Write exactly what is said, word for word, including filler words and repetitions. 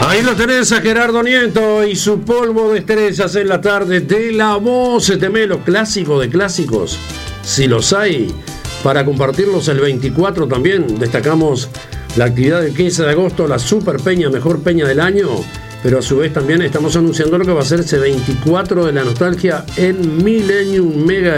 Ahí lo tenés a Gerardo Nieto y su polvo de estrellas en la tarde de La Voz. Temelo, clásico de clásicos, si los hay, para compartirlos el veinticuatro también. Destacamos la actividad del quince de agosto, la Super Peña, mejor peña del año, pero a su vez también estamos anunciando lo que va a ser ese veinticuatro de la nostalgia en Millennium Mega